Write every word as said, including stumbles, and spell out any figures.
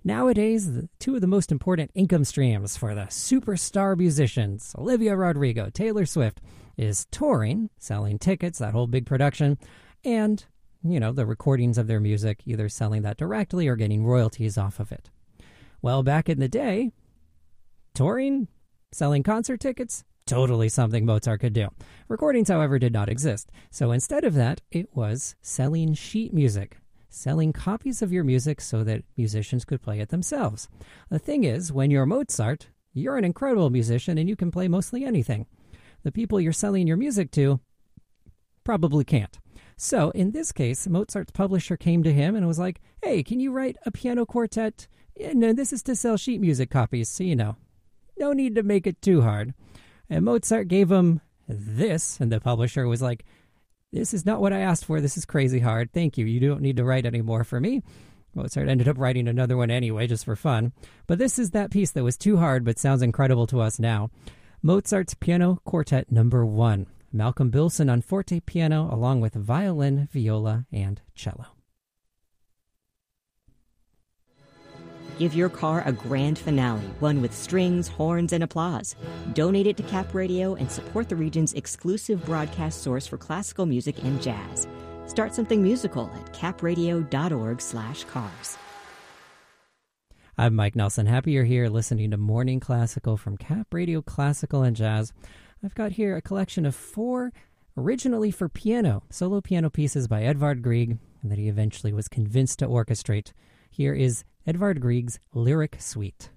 Nowadays, the two of the most important income streams for the superstar musicians, Olivia Rodrigo, Taylor Swift, is touring, selling tickets, that whole big production, and, you know, the recordings of their music, either selling that directly or getting royalties off of it. Well, back in the day, touring, selling concert tickets, totally something Mozart could do. Recordings, however, did not exist. So instead of that, it was selling sheet music, selling copies of your music so that musicians could play it themselves. The thing is, when you're Mozart, you're an incredible musician and you can play mostly anything. The people you're selling your music to probably can't. So in this case, Mozart's publisher came to him and was like, hey, can you write a piano quartet? No, this is to sell sheet music copies, so you know. No need to make it too hard. And Mozart gave him this, and the publisher was like, this is not what I asked for. This is crazy hard. Thank you. You don't need to write any more for me. Mozart ended up writing another one anyway, just for fun. But this is that piece that was too hard but sounds incredible to us now. Mozart's Piano Quartet Number One. Malcolm Bilson on forte piano, along with violin, viola, and cello. Give your car a grand finale, one with strings, horns, and applause. Donate it to Cap Radio and support the region's exclusive broadcast source for classical music and jazz. Start something musical at capradio.org slash cars. I'm Mike Nelson. Happy you're here listening to Morning Classical from Cap Radio Classical and Jazz. I've got here a collection of four originally for piano, solo piano pieces by Edvard Grieg that he eventually was convinced to orchestrate. Here is Edvard Grieg's Lyric Suite.